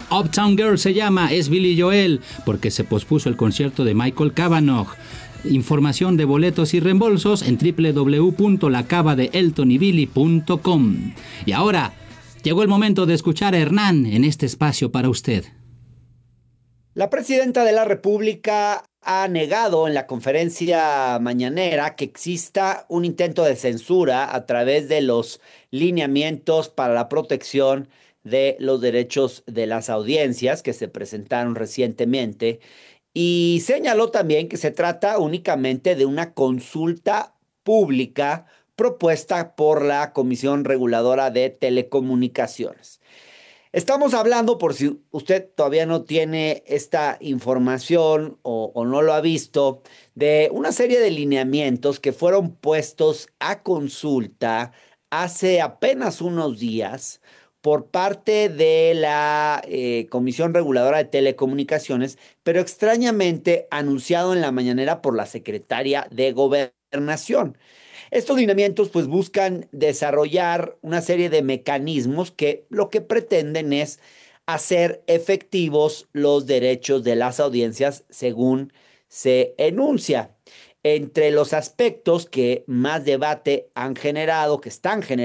Uptown Girl se llama, es Billy Joel, porque se pospuso el concierto de Michael Cavanaugh. Información de boletos y reembolsos en www.lacavadeeltonybilly.com. Y ahora, llegó el momento de escuchar a Hernán en este espacio para usted. La presidenta de la República ha negado en la conferencia mañanera que exista un intento de censura a través de los lineamientos para la protección de los derechos de las audiencias que se presentaron recientemente y señaló también que se trata únicamente de una consulta pública propuesta por la Comisión Reguladora de Telecomunicaciones. Estamos hablando, por si usted todavía no tiene esta información o no lo ha visto, de una serie de lineamientos que fueron puestos a consulta hace apenas unos días por parte de la Comisión Reguladora de Telecomunicaciones, pero extrañamente anunciado en la mañanera por la secretaria de Gobernación. Estos lineamientos pues buscan desarrollar una serie de mecanismos que lo que pretenden es hacer efectivos los derechos de las audiencias según se enuncia. Entre los aspectos que más debate han generado, que están generando